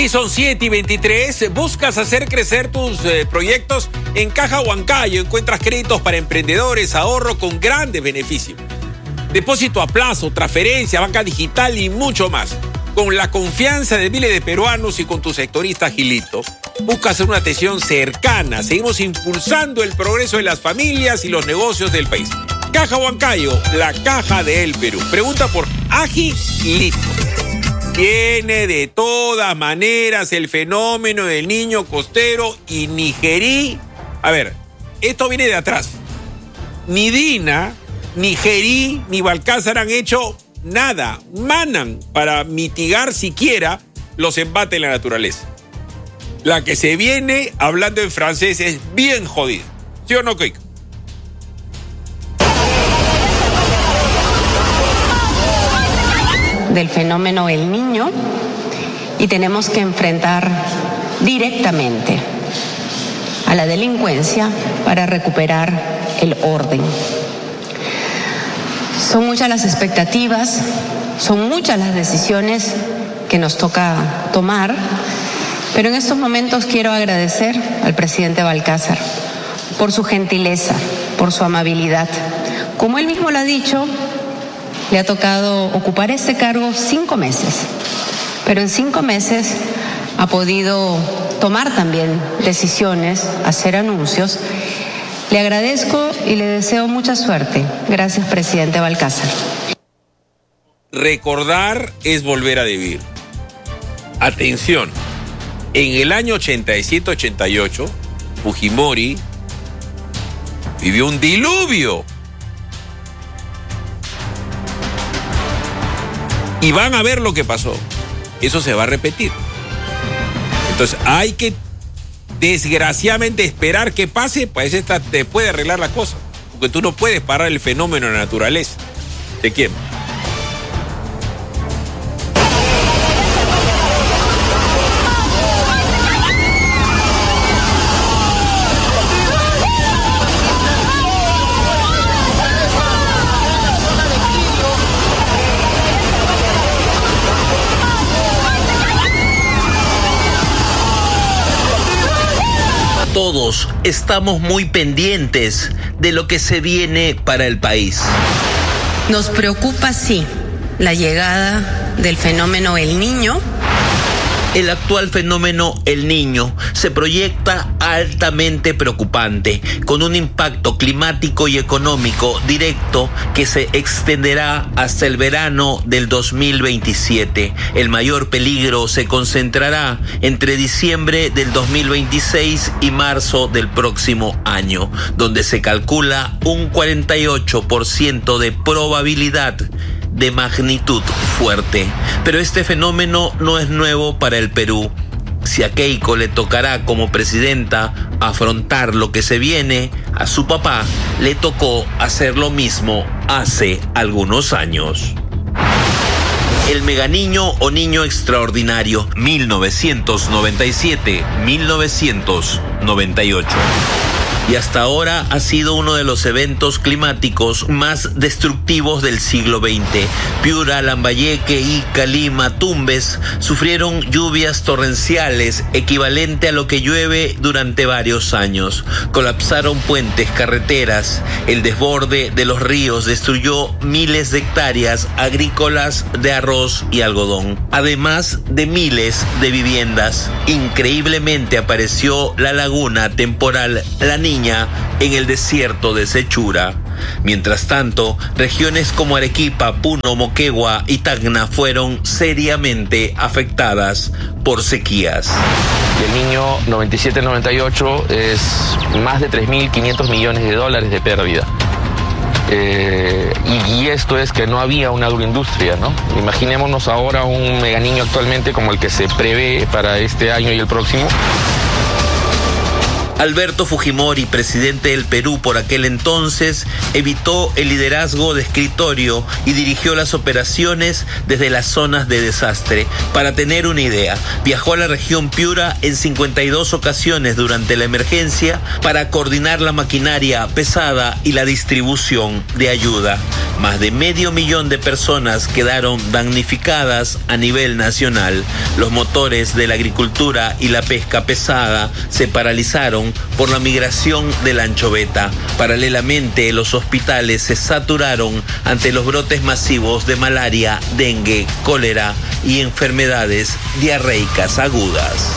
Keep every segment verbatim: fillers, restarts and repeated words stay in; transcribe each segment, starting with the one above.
Y son siete y veintitrés. ¿Buscas hacer crecer tus eh, proyectos? En Caja Huancayo encuentras créditos para emprendedores, ahorro con grandes beneficios. Depósito a plazo, transferencia, banca digital y mucho más. Con la confianza de miles de peruanos y con tu sectorista Gilito, buscas una atención cercana. Seguimos impulsando el progreso de las familias y los negocios del país. Caja Huancayo, la caja de El Perú. Pregunta por Agilito. Tiene de todas maneras el fenómeno del niño costero y nigerí. A ver, esto viene de atrás. Ni Dina, ni Gerí, ni Balcázar han hecho nada, manan para mitigar siquiera los embates en la naturaleza. La que se viene, hablando en francés, es bien jodida. ¿Sí o no, Keiko? Del fenómeno El Niño y tenemos que enfrentar directamente a la delincuencia para recuperar el orden. Son muchas las expectativas, son muchas las decisiones que nos toca tomar, pero en estos momentos quiero agradecer al presidente Balcázar por su gentileza, por su amabilidad. Como él mismo lo ha dicho, le ha tocado ocupar este cargo cinco meses, pero en cinco meses ha podido tomar también decisiones, hacer anuncios. Le agradezco y le deseo mucha suerte. Gracias, presidente Balcázar. Recordar es volver a vivir. Atención, en el año ochenta y siete ochenta y ocho, Fujimori vivió un diluvio. Y van a ver lo que pasó. Eso se va a repetir. Entonces hay que desgraciadamente esperar que pase, pues esta te puede arreglar la cosa. Porque tú no puedes parar el fenómeno de la naturaleza. ¿De quién? Todos estamos muy pendientes de lo que se viene para el país. Nos preocupa, sí, la llegada del fenómeno El Niño. El actual fenómeno El Niño se proyecta altamente preocupante, con un impacto climático y económico directo que se extenderá hasta el verano del dos mil veintisiete. El mayor peligro se concentrará entre diciembre del dos mil veintiséis y marzo del próximo año, donde se calcula un cuarenta y ocho por ciento de probabilidad de magnitud fuerte. Pero este fenómeno no es nuevo para el Perú. Si a Keiko le tocará como presidenta afrontar lo que se viene, a su papá le tocó hacer lo mismo hace algunos años. El Meganiño o Niño Extraordinario, mil novecientos noventa y siete a mil novecientos noventa y ocho. Y hasta ahora ha sido uno de los eventos climáticos más destructivos del siglo veinte. Piura, Lambayeque, Ica, Lima, Tumbes sufrieron lluvias torrenciales equivalente a lo que llueve durante varios años. Colapsaron puentes, carreteras, el desborde de los ríos destruyó miles de hectáreas agrícolas de arroz y algodón, además de miles de viviendas. Increíblemente apareció la laguna temporal La Niña en el desierto de Sechura. Mientras tanto, regiones como Arequipa, Puno, Moquegua y Tacna fueron seriamente afectadas por sequías. El Niño noventa y siete noventa y ocho es más de tres mil quinientos millones de dólares de pérdida. Eh, y, y esto es que no había una agroindustria, ¿no? Imaginémonos ahora un Meganiño actualmente como el que se prevé para este año y el próximo. Alberto Fujimori, presidente del Perú por aquel entonces, evitó el liderazgo de escritorio y dirigió las operaciones desde las zonas de desastre. Para tener una idea, viajó a la región Piura en cincuenta y dos ocasiones durante la emergencia para coordinar la maquinaria pesada y la distribución de ayuda. Más de medio millón de personas quedaron damnificadas a nivel nacional. Los motores de la agricultura y la pesca pesada se paralizaron por la migración de la anchoveta. Paralelamente, los hospitales se saturaron ante los brotes masivos de malaria, dengue, cólera y enfermedades diarreicas agudas.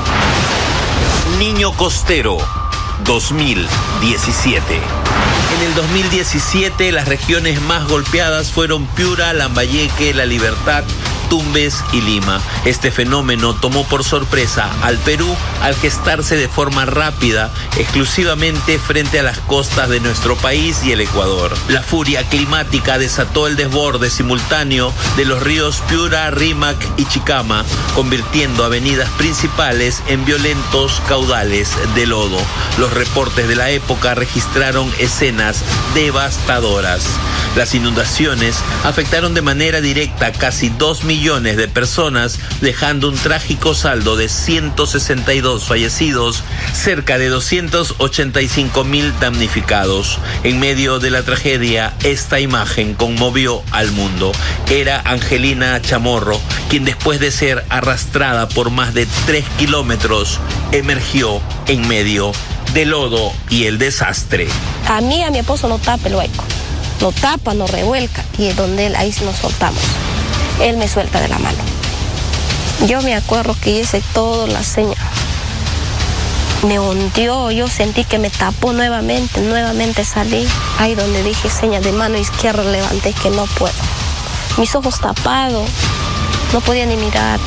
Niño costero, dos mil diecisiete. En el dos mil diecisiete, las regiones más golpeadas fueron Piura, Lambayeque, La Libertad, Tumbes y Lima. Este fenómeno tomó por sorpresa al Perú al gestarse de forma rápida, exclusivamente frente a las costas de nuestro país y el Ecuador. La furia climática desató el desborde simultáneo de los ríos Piura, Rímac y Chicama, convirtiendo avenidas principales en violentos caudales de lodo. Los reportes de la época registraron escenas devastadoras. Las inundaciones afectaron de manera directa a casi dos millones de personas, dejando un trágico saldo de ciento sesenta y dos fallecidos, cerca de doscientos ochenta y cinco mil damnificados. En medio de la tragedia, esta imagen conmovió al mundo. Era Angelina Chamorro, quien después de ser arrastrada por más de tres kilómetros, emergió en medio del lodo y el desastre. A mí, a mi esposo no tapa el hueco. No tapa, no revuelca, y es donde él, ahí nos soltamos. Él me suelta de la mano. Yo me acuerdo que hice toda la seña. Me hundió, yo sentí que me tapó nuevamente, nuevamente salí. Ahí donde dije seña de mano izquierda, levanté que no puedo. Mis ojos tapados, no podía ni mirar.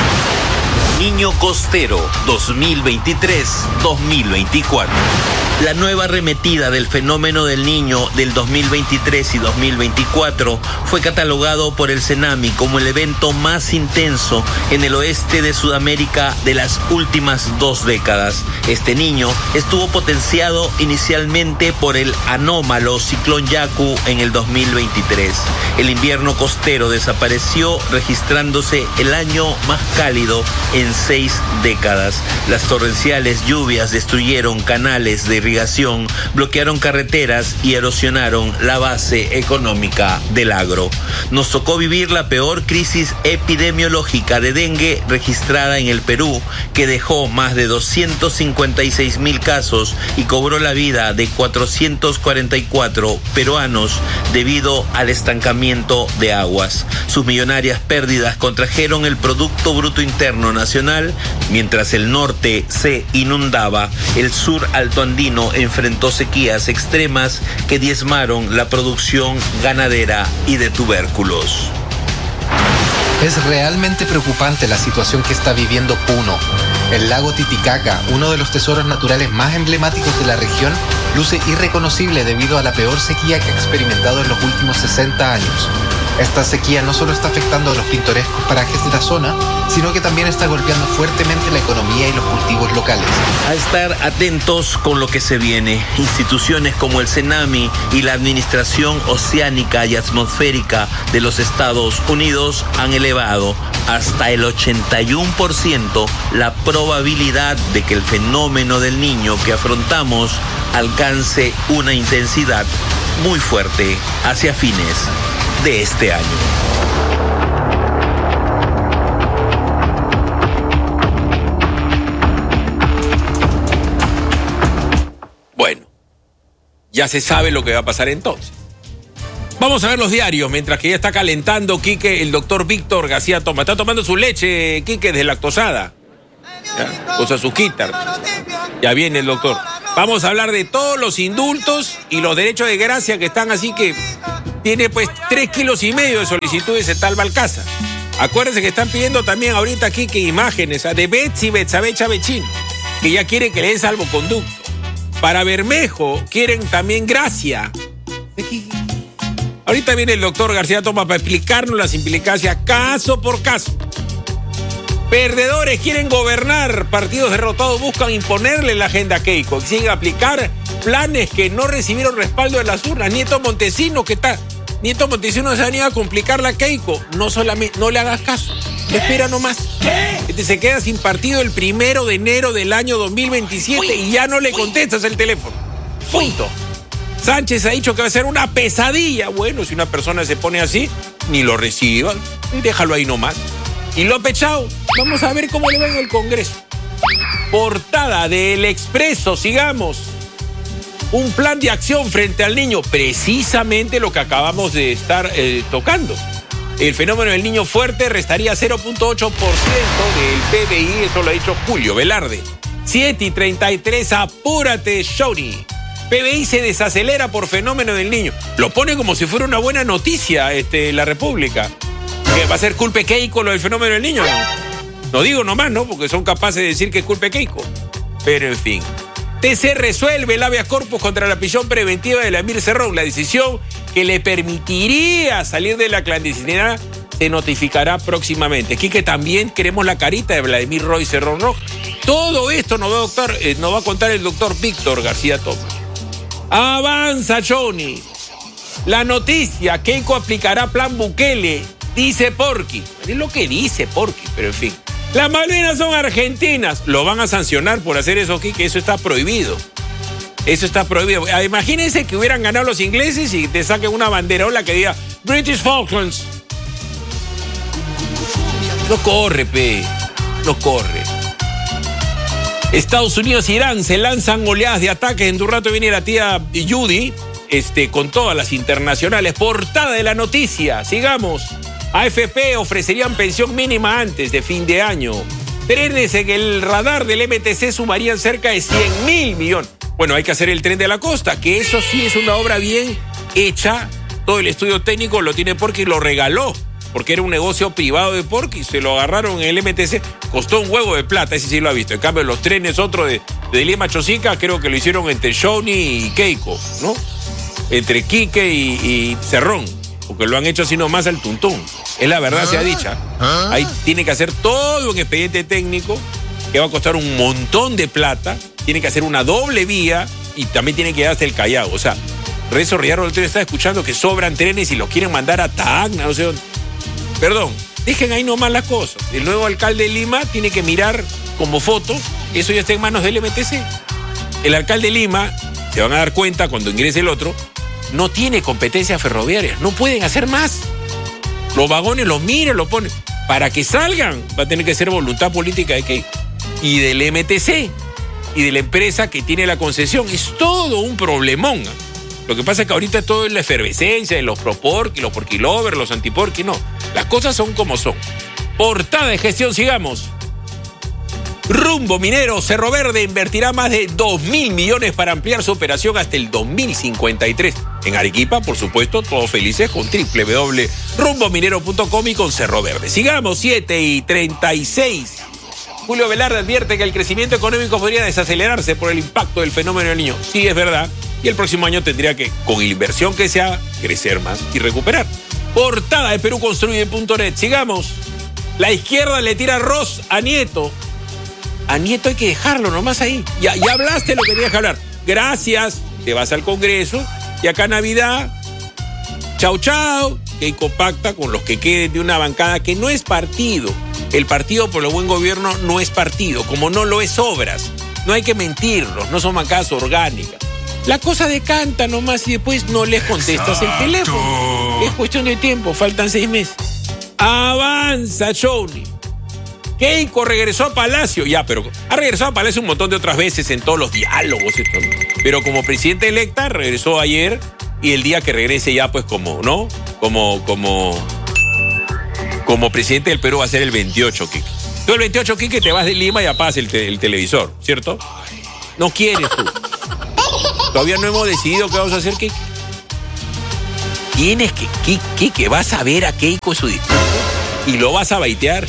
Niño costero dos mil veintitrés dos mil veinticuatro. La nueva arremetida del fenómeno del Niño del dos mil veintitrés y dos mil veinticuatro fue catalogado por el CENAMI como el evento más intenso en el oeste de Sudamérica de las últimas dos décadas. Este Niño estuvo potenciado inicialmente por el anómalo ciclón Yaku en el dos mil veintitrés. El invierno costero desapareció, registrándose el año más cálido en seis décadas. Las torrenciales lluvias destruyeron canales de irrigación, bloquearon carreteras y erosionaron la base económica del agro. Nos tocó vivir la peor crisis epidemiológica de dengue registrada en el Perú, que dejó más de doscientos cincuenta y seis mil casos y cobró la vida de cuatrocientos cuarenta y cuatro peruanos debido al estancamiento de aguas. Sus millonarias pérdidas contrajeron el Producto Bruto Interno Nacional, mientras el norte se inundaba. El sur altoandino enfrentó sequías extremas que diezmaron la producción ganadera y de tubérculos. Es realmente preocupante la situación que está viviendo Puno. El lago Titicaca, uno de los tesoros naturales más emblemáticos de la región, luce irreconocible debido a la peor sequía que ha experimentado en los últimos sesenta años. Esta sequía no solo está afectando a los pintorescos parajes de la zona, sino que también está golpeando fuertemente la economía y los cultivos locales. A estar atentos con lo que se viene. Instituciones como el CENAMI y la Administración Oceánica y Atmosférica de los Estados Unidos han elevado hasta el ochenta y uno por ciento la probabilidad de que el fenómeno del Niño que afrontamos alcance una intensidad muy fuerte hacia fines de este año. Bueno, ya se sabe lo que va a pasar entonces. Vamos a ver los diarios, mientras que ya está calentando Quique, el doctor Víctor García Toma. Está tomando su leche, Quique, deslactosada. ¿Ya? Con su azuquita. Ya viene el doctor. Vamos a hablar de todos los indultos y los derechos de gracia que están así que tiene pues tres kilos y medio de solicitudes de tal Balcázar. Acuérdense que están pidiendo también ahorita aquí que imágenes de Betsy Betsabe Chavechín, que ya quieren que le den salvoconducto. Para Bermejo quieren también gracia. Ahorita viene el doctor García Toma para explicarnos las implicancias caso por caso. Perdedores quieren gobernar, partidos derrotados buscan imponerle la agenda a Keiko, exigen aplicar planes que no recibieron respaldo de las urnas. Nieto Montesinos, ¿qué tal? Nieto Montesinos se ha venido a complicar la Keiko. No solamente, no le hagas caso. Espera nomás. Este se queda sin partido el primero de enero del año dos mil veintisiete y ya no le contestas el teléfono. Punto. Sánchez ha dicho que va a ser una pesadilla. Bueno, si una persona se pone así, ni lo reciba. Déjalo ahí nomás. Y López Chao, vamos a ver cómo le va en el Congreso. Portada del Expreso, sigamos. Un plan de acción frente al niño, precisamente lo que acabamos de estar eh, tocando. El fenómeno del niño fuerte restaría cero punto ocho por ciento del P B I, eso lo ha dicho Julio Velarde. siete y treinta y tres, apúrate, Shawnee. P B I se desacelera por fenómeno del niño. Lo pone como si fuera una buena noticia este, la República. ¿Que va a ser culpa Keiko lo del fenómeno del niño? No, no digo nomás, ¿no? Porque son capaces de decir que es culpa Keiko. Pero en fin. T C resuelve el habeas corpus contra la prisión preventiva de Lamir Cerrón. La decisión que le permitiría salir de la clandestinidad se notificará próximamente. Aquí que también queremos la carita de Vladimir Roy Cerrón Rojo. Todo esto nos va, a doctor, eh, nos va a contar el doctor Víctor García Tomás. Avanza, Johnny. La noticia, Keiko aplicará plan Bukele, dice Porky. Es lo que dice Porky, pero en fin. Las Malvinas son argentinas. Lo van a sancionar por hacer eso aquí, que eso está prohibido. Eso está prohibido. Imagínense que hubieran ganado los ingleses y te saquen una banderola que diga British Falklands. No corre, pe. No corre. Estados Unidos e Irán se lanzan oleadas de ataques. En tu rato viene la tía Judy este, con todas las internacionales. Portada de la noticia. Sigamos. A F P ofrecerían pensión mínima antes de fin de año. Trenes en el radar del M T C sumarían cerca de cien mil millones. Bueno, hay que hacer el tren de la costa, que eso sí es una obra bien hecha. Todo el estudio técnico lo tiene Porky y lo regaló, porque era un negocio privado de Porky. Se lo agarraron en el M T C. Costó un huevo de plata, ese sí lo ha visto. En cambio, los trenes, otro de, de Lima Chosica, creo que lo hicieron entre Shawnee y Keiko, ¿no? Entre Quique y, y Cerrón. Porque lo han hecho así nomás al tuntún. Es la verdad, ¿Ah? sea dicha. ¿Ah? Ahí tiene que hacer todo un expediente técnico que va a costar un montón de plata. Tiene que hacer una doble vía y también tiene que ir hasta el Callao. O sea, Rezo Riarro el tren está escuchando que sobran trenes y los quieren mandar a Tacna, no sé dónde. Perdón, dejen ahí nomás las cosas. El nuevo alcalde de Lima tiene que mirar como foto. Eso ya está en manos del M T C. El alcalde de Lima, se van a dar cuenta cuando ingrese el otro, no tiene competencias ferroviarias, no pueden hacer más. Los vagones los miran, los ponen. Para que salgan, va a tener que ser voluntad política de Keiko y del M T C y de la empresa que tiene la concesión. Es todo un problemón. Lo que pasa es que ahorita todo es la efervescencia de los pro-porky, los porky-lovers, los anti-porky. No, las cosas son como son. Portada de gestión, sigamos. Rumbo Minero, Cerro Verde invertirá más de dos mil millones para ampliar su operación hasta el dos mil cincuenta y tres. En Arequipa, por supuesto, todos felices con doble u doble u doble u punto rumbo minero punto com y con Cerro Verde. Sigamos, siete y treinta y seis. Julio Velarde advierte que el crecimiento económico podría desacelerarse por el impacto del fenómeno del niño. Sí, es verdad. Y el próximo año tendría que, con la inversión que sea, crecer más y recuperar. Portada de Perú Construye punto net. Sigamos. La izquierda le tira arroz a Nieto. A Nieto hay que dejarlo nomás ahí. Ya, ya hablaste lo que tenías que hablar. Gracias. Te vas al Congreso. Y acá Navidad. Chau, chau. Keiko pacta con los que queden de una bancada que no es partido. El Partido por el Buen Gobierno no es partido, como no lo es Obras. No hay que mentirlos, no son bancadas orgánicas. La cosa decanta nomás y después no les contestas el teléfono. Es cuestión de tiempo, faltan seis meses. Avanza, Shawnee. Keiko regresó a Palacio, ya, pero ha regresado a Palacio un montón de otras veces en todos los diálogos. Esto, ¿no? Pero como presidenta electa regresó ayer y el día que regrese ya pues como, ¿no? Como, como, como presidente del Perú va a ser el veintiocho, Kike. Tú el veintiocho, Kike, te vas de Lima y apagas el, te, el televisor, ¿cierto? No quieres tú. Todavía no hemos decidido qué vamos a hacer, Kike. Tienes que, Kike, vas a ver a Keiko en su discurso y lo vas a baitear.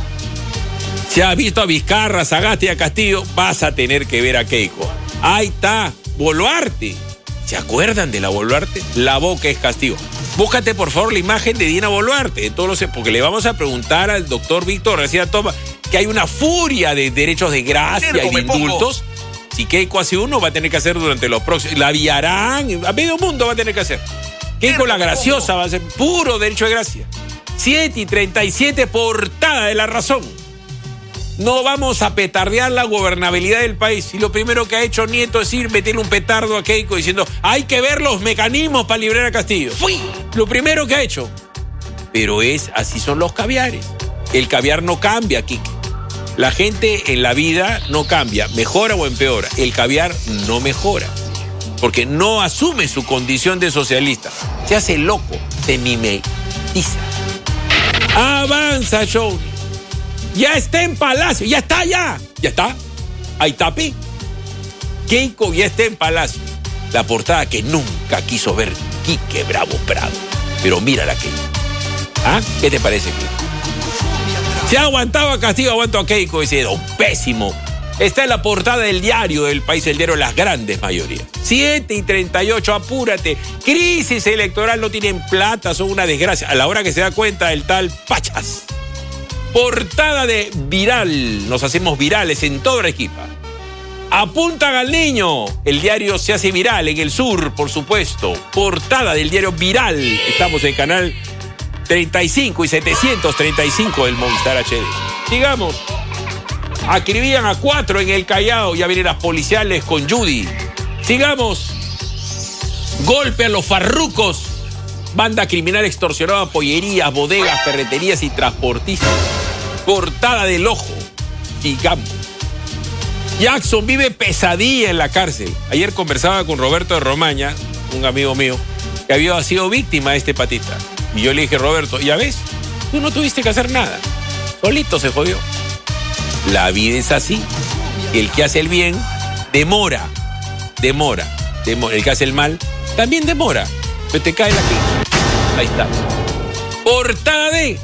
Si has visto a Vizcarra, Sagasti y a Castillo, vas a tener que ver a Keiko. Ahí está, Boluarte. ¿Se acuerdan de la Boluarte? La boca es castigo. Búscate, por favor, la imagen de Dina Boluarte, de todos los, porque le vamos a preguntar al doctor Víctor García Tomás que hay una furia de derechos de gracia y de indultos. Si Keiko hace uno, va a tener que hacer durante los próximos. La Villarán, a medio mundo va a tener que hacer. Keiko la graciosa va a ser puro derecho de gracia. siete y treinta y siete, portada de La Razón. No vamos a petardear la gobernabilidad del país. Y lo primero que ha hecho Nieto es ir meterle un petardo a Keiko diciendo hay que ver los mecanismos para librar a Castillo. Fui lo primero que ha hecho. Pero es así son los caviares. El caviar no cambia, Quique. La gente en la vida no cambia, mejora o empeora. El caviar no mejora, porque no asume su condición de socialista. Se hace loco, se mimetiza. Avanza, Johnny. Ya está en Palacio, ya está, ya. Ya está. Ahí está, pi. Keiko ya está en Palacio. La portada que nunca quiso ver Quique Bravo Prado. Pero mírala, Keiko. ¿Ah? ¿Qué te parece, Keiko? Se ha aguantado a Castillo, aguanto a Keiko, ese don pésimo. Está en la portada del diario del País, el diario Las Grandes Mayorías. siete y treinta y ocho, apúrate. Crisis electoral, no tienen plata, son una desgracia. A la hora que se da cuenta el tal Pachas. Portada de Viral, nos hacemos virales en toda Arequipa. Apuntan al niño, el diario se hace viral en el sur, por supuesto. Portada del diario Viral, estamos en el canal treinta y cinco y setecientos treinta y cinco del Movistar H D. Sigamos. Acribían a cuatro en el Callao. Ya vienen las policiales con Judy. Sigamos. Golpe a los farrucos. Banda criminal extorsionaba pollerías, bodegas, ferreterías y transportistas. Portada del Ojo. Sigamos. Jackson vive pesadilla en la cárcel. Ayer conversaba con Roberto de Romaña, un amigo mío, que había sido víctima de este patita. Y yo le dije, Roberto, ya ves, tú no tuviste que hacer nada. Solito se jodió. La vida es así. El que hace el bien, demora. Demora. demora. El que hace el mal, también demora. Pero te cae la crisis. Ahí está. Portada de...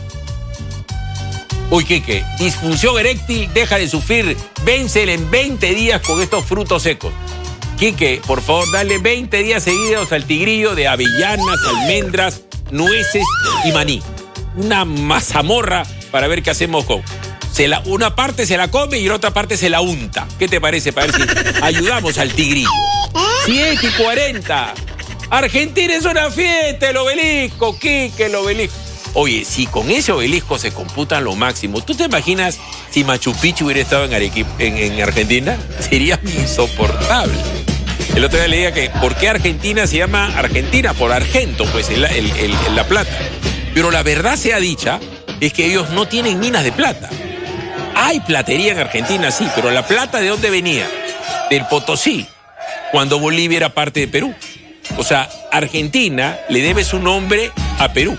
Uy, Quique, disfunción eréctil, deja de sufrir. Vénsela en veinte días con estos frutos secos. Quique, por favor, dale veinte días seguidos al tigrillo de avellanas, almendras, nueces y maní. Una mazamorra para ver qué hacemos con. Se la, una parte se la come y la otra parte se la unta. ¿Qué te parece? Para ver si ayudamos al tigrillo. siete y cuarenta. Argentina es una fiesta, el obelisco, Quique, el obelisco. Oye, si con ese obelisco se computan lo máximo, ¿tú te imaginas si Machu Picchu hubiera estado en, Arequipa, en, en Argentina? Sería insoportable. El otro día leía que ¿por qué Argentina se llama Argentina? Por Argento, pues, el, el, el, el, la plata. Pero la verdad sea dicha, es que ellos no tienen minas de plata. Hay platería en Argentina, sí, pero la plata ¿de dónde venía? Del Potosí, cuando Bolivia era parte de Perú. O sea, Argentina le debe su nombre a Perú.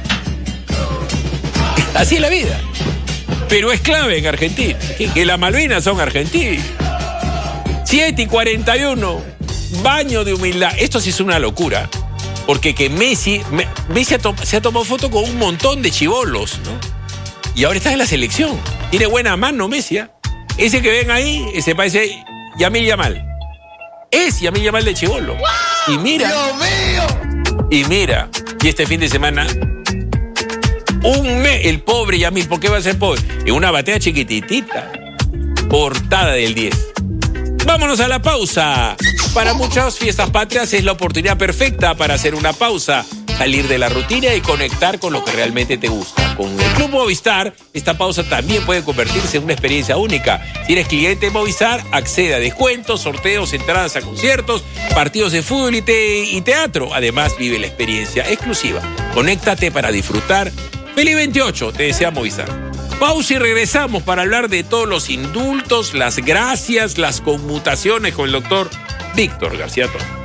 Así es la vida. Pero es clave en Argentina, que, que las Malvinas son argentinas. siete y cuarenta y uno, baño de humildad. Esto sí es una locura, porque que Messi, Messi ha to, se ha tomado foto con un montón de chibolos, ¿no? Y ahora está en la selección. Tiene buena mano Messi, ¿eh? Ese que ven ahí, ese parece Yamil Yamal. Es Yamil Yamal de chibolo. ¡Wow! Y mira. ¡Dios mío! Y mira, y este fin de semana... Un mes, el pobre Yamil, ¿por qué va a ser pobre? En una batea chiquititita. Portada del diez. Vámonos a la pausa. Para muchas fiestas patrias es la oportunidad perfecta para hacer una pausa, salir de la rutina y conectar con lo que realmente te gusta. Con el Club Movistar, esta pausa también puede convertirse en una experiencia única. Si eres cliente de Movistar, accede a descuentos, sorteos, entradas a conciertos, partidos de fútbol y, te y teatro. Además, vive la experiencia exclusiva. Conéctate para disfrutar. Feliz veintiocho, te desea Movistar. Pausa y regresamos para hablar de todos los indultos, las gracias, las conmutaciones con el doctor Víctor García Torres.